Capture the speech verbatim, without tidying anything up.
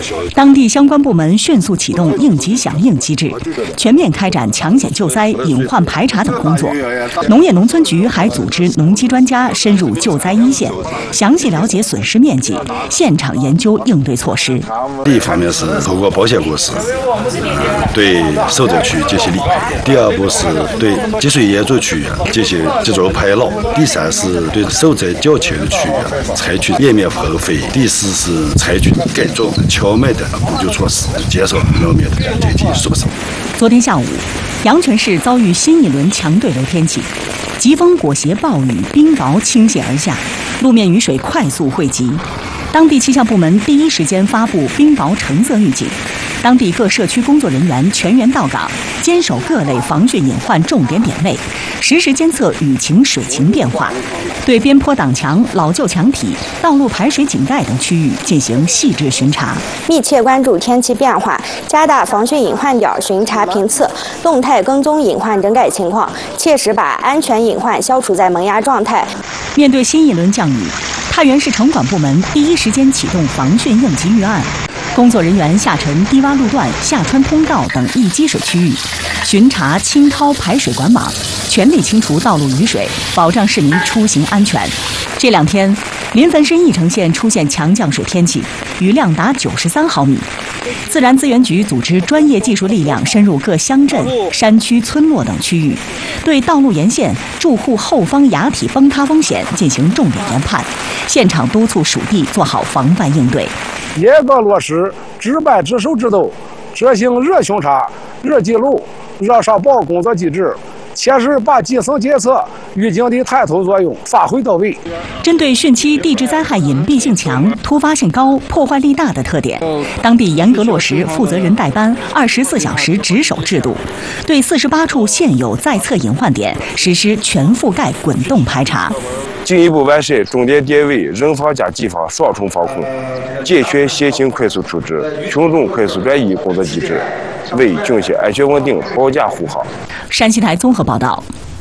当地相关部门迅速启动应急响应机制，全面开展抢险救灾、隐患排查等工作。农业农村局还组织农机专家深入救灾一线，详细了解损失面积，现场研究应对措施。 第一方面是透过保险公司对受灾区进行理赔，第二步是对积水严重区域进行集中排涝，第三是对受灾较轻的区域采取全面喷飞，第四是采取改种荞麦的补救措施，减少农民的经济损失。 昨天下午，阳泉市遭遇新一轮强对流天气，疾风裹挟暴雨，冰雹倾泻而下，路面雨水快速汇集。当地气象部门第一时间发布冰雹橙色预警，当地各社区工作人员全员到岗，坚守各类防汛隐患重点点位，实时监测雨情水情变化，对边坡挡墙、老旧墙体、道路排水井盖等区域进行细致巡查， 密切关注天气变化，加大防汛隐患点巡查评测，动态跟踪隐患整改情况，切实把安全隐患消除在萌芽状态。 面对新一轮降雨，太原市城管部门第一时间启动防汛应急预案，工作人员下沉低洼路段、下穿通道等易积水区域，巡查清涛排水管网，全力清除道路雨水，保障市民出行安全。这两天，临汾市翼城县出现强降水天气，雨量达九十三毫米。自然资源局组织专业技术力量深入各乡镇、山区、村落等区域，对道路沿线住户后方崖体崩塌风险进行重点研判，现场督促属地做好防范应对。 严格落实值班值守制度，执行热巡查、热记录、热上报工作机制，切实把基层监测预警的探头作用发挥到位。 针对汛期地质灾害隐蔽性强、突发性高、破坏力大的特点，当地严格落实负责人带班、二十四小时值守制度，对四十八处现有在测隐患点实施全覆盖滚动排查。 进一步完善重点点位人防加机防双重防控，健全先行快速处置、群众快速转移工作机制，为浚县安全稳定保驾护航。 山西台综合报道。